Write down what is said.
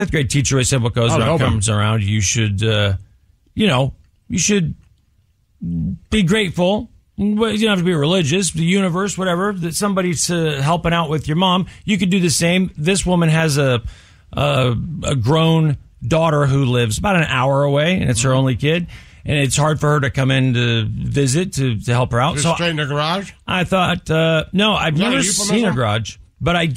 fifth grade teacher always said, what goes around comes around. You should, you should be grateful. You don't have to be religious, the universe, whatever, that somebody's helping out with your mom. You could do the same. This woman has a grown daughter who lives about an hour away, and it's her only kid. And it's hard for her to come in to visit to help her out. Just straight in the garage? I thought, no, I've never seen a garage, but I